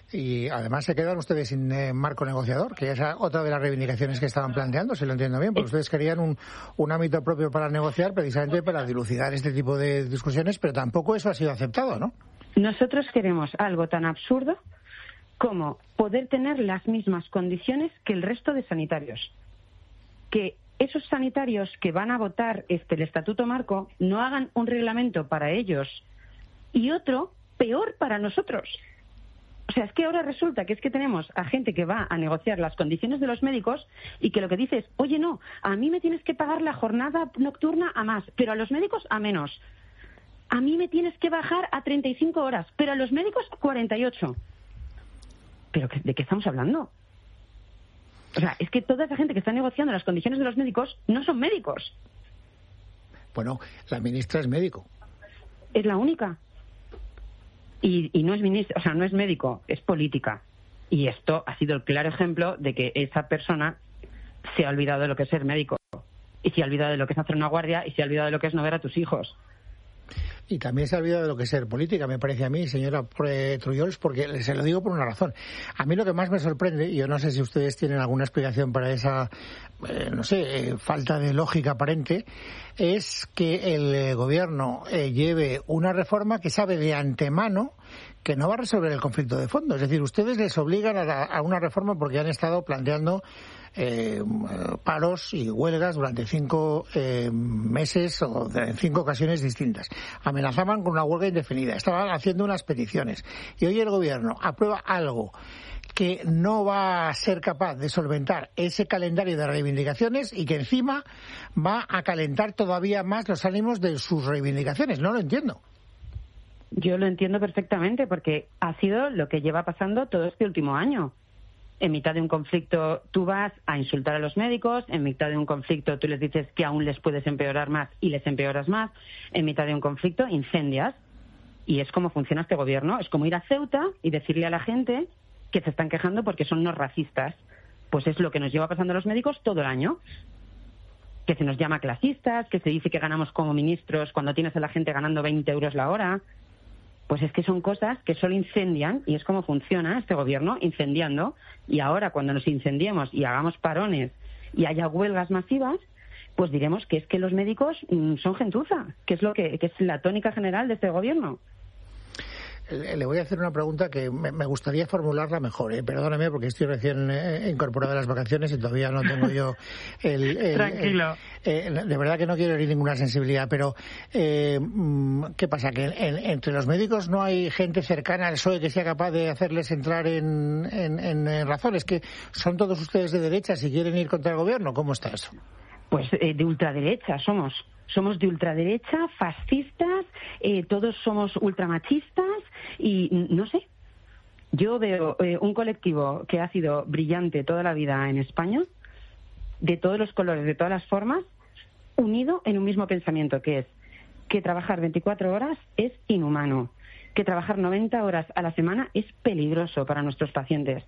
Y además se quedan ustedes sin marco negociador, que es otra de las reivindicaciones que estaban planteando, si lo entiendo bien, porque ustedes querían un ámbito propio para negociar, precisamente para dilucidar este tipo de discusiones, pero tampoco eso ha sido aceptado, ¿no? Nosotros queremos algo tan absurdo como poder tener las mismas condiciones que el resto de sanitarios. Que esos sanitarios que van a votar el Estatuto Marco no hagan un reglamento para ellos y otro peor para nosotros. O sea, es que ahora resulta que tenemos a gente que va a negociar las condiciones de los médicos y que lo que dice es, oye, no, a mí me tienes que pagar la jornada nocturna a más, pero a los médicos a menos. A mí me tienes que bajar a 35 horas, pero a los médicos a 48. ¿Pero de qué estamos hablando? O sea, es que toda esa gente que está negociando las condiciones de los médicos no son médicos. Bueno, la ministra es médico. Es la única. Y no es ministra, o sea, no es médico, es política. Y esto ha sido el claro ejemplo de que esa persona se ha olvidado de lo que es ser médico. Y se ha olvidado de lo que es hacer una guardia y se ha olvidado de lo que es no ver a tus hijos. Y también se ha olvidado de lo que es ser política, me parece a mí, señora Trullols, porque se lo digo por una razón. A mí lo que más me sorprende, y yo no sé si ustedes tienen alguna explicación para esa, falta de lógica aparente, es que el gobierno lleve una reforma que sabe de antemano que no va a resolver el conflicto de fondo. Es decir, ustedes les obligan a una reforma porque han estado planteando paros y huelgas durante 5 meses o en 5 ocasiones distintas. Amenazaban con una huelga indefinida, estaban haciendo unas peticiones y hoy el gobierno aprueba algo que no va a ser capaz de solventar ese calendario de reivindicaciones y que encima va a calentar todavía más los ánimos de sus reivindicaciones. No lo entiendo. Yo lo entiendo perfectamente porque ha sido lo que lleva pasando todo este último año. En mitad de un conflicto tú vas a insultar a los médicos, en mitad de un conflicto tú les dices que aún les puedes empeorar más y les empeoras más, en mitad de un conflicto incendias. Y es como funciona este gobierno, es como ir a Ceuta y decirle a la gente que se están quejando porque son unos racistas. Pues es lo que nos lleva pasando a los médicos todo el año. Que se nos llama clasistas, que se dice que ganamos como ministros cuando tienes a la gente ganando 20 euros la hora. Pues es que son cosas que solo incendian y es como funciona este gobierno, incendiando. Y ahora cuando nos incendiemos y hagamos parones y haya huelgas masivas, pues diremos que es que los médicos son gentuza, que es la tónica general de este gobierno. Le voy a hacer una pregunta que me gustaría formularla mejor. Perdóneme porque estoy recién incorporado a las vacaciones y todavía no tengo yo Tranquilo. De verdad que no quiero herir ninguna sensibilidad, pero ¿qué pasa? ¿Que entre los médicos no hay gente cercana al PSOE que sea capaz de hacerles entrar en razón? ¿Es que son todos ustedes de derecha si quieren ir contra el gobierno? ¿Cómo está eso? Pues de ultraderecha somos. Somos de ultraderecha, fascistas, todos somos ultramachistas y no sé. Yo veo un colectivo que ha sido brillante toda la vida en España, de todos los colores, de todas las formas, unido en un mismo pensamiento, que es que trabajar 24 horas es inhumano, que trabajar 90 horas a la semana es peligroso para nuestros pacientes.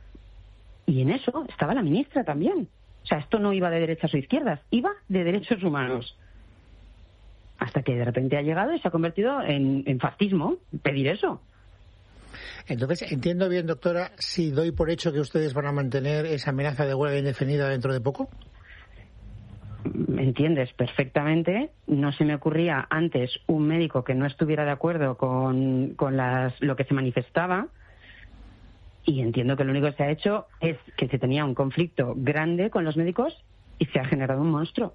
Y en eso estaba la ministra también. O sea, esto no iba de derechas o izquierdas, iba de derechos humanos. Hasta que de repente ha llegado y se ha convertido en fascismo, pedir eso. Entonces, entiendo bien, doctora, si doy por hecho que ustedes van a mantener esa amenaza de huelga indefinida dentro de poco. ¿Me entiendes? Perfectamente. No se me ocurría antes un médico que no estuviera de acuerdo con lo que se manifestaba. Y entiendo que lo único que se ha hecho es que se tenía un conflicto grande con los médicos y se ha generado un monstruo.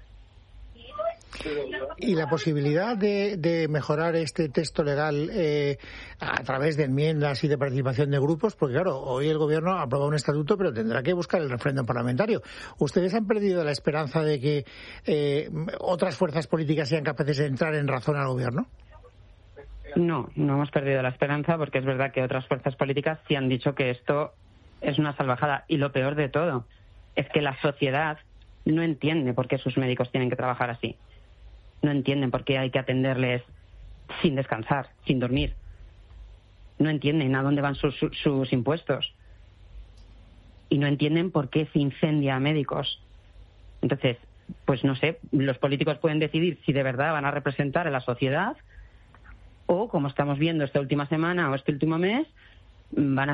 Y la posibilidad de mejorar este texto legal a través de enmiendas y de participación de grupos, porque claro, hoy el gobierno ha aprobado un estatuto, pero tendrá que buscar el referéndum parlamentario. ¿Ustedes han perdido la esperanza de que otras fuerzas políticas sean capaces de entrar en razón al gobierno? No hemos perdido la esperanza porque es verdad que otras fuerzas políticas sí han dicho que esto es una salvajada. Y lo peor de todo es que la sociedad no entiende por qué sus médicos tienen que trabajar así. No entienden por qué hay que atenderles sin descansar, sin dormir. No entienden a dónde van sus impuestos. Y no entienden por qué se incendia a médicos. Entonces, pues no sé, los políticos pueden decidir si de verdad van a representar a la sociedad o, como estamos viendo esta última semana o este último mes, van a